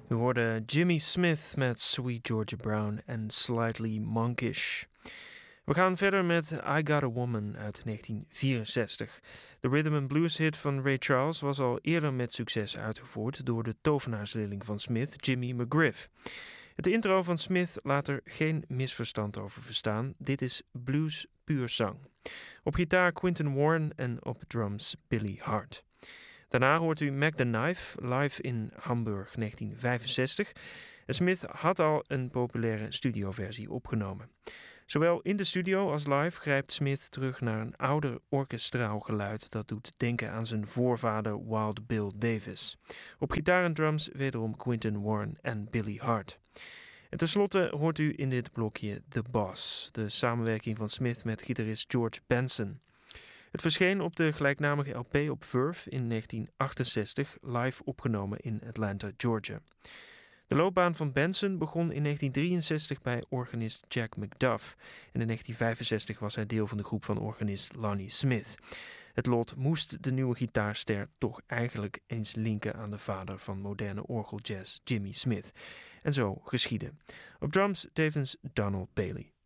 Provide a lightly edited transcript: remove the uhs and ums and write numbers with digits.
We hoorden Jimmy Smith met Sweet Georgia Brown en Slightly Monkish. We gaan verder met I Got a Woman uit 1964. De rhythm and blues hit van Ray Charles was al eerder met succes uitgevoerd door de tovenaarsleerling van Smith, Jimmy McGriff. Het intro van Smith laat er geen misverstand over verstaan. Dit is blues puur zang. Op gitaar Quinton Warren en op drums Billy Hart. Daarna hoort u Mac the Knife live in Hamburg 1965. En Smith had al een populaire studioversie opgenomen. Zowel in de studio als live grijpt Smith terug naar een ouder orkestraal geluid dat doet denken aan zijn voorvader Wild Bill Davis. Op gitaar en drums wederom Quinton Warren en Billy Hart. En tenslotte hoort u in dit blokje The Boss, de samenwerking van Smith met gitarist George Benson. Het verscheen op de gelijknamige LP op Verve in 1968, live opgenomen in Atlanta, Georgia. De loopbaan van Benson begon in 1963 bij organist Jack McDuff. En in 1965 was hij deel van de groep van organist Lonnie Smith. Het lot moest de nieuwe gitaarster toch eigenlijk eens linken aan de vader van moderne orgeljazz, Jimmy Smith. En zo geschiedde. Op drums tevens Donald Bailey.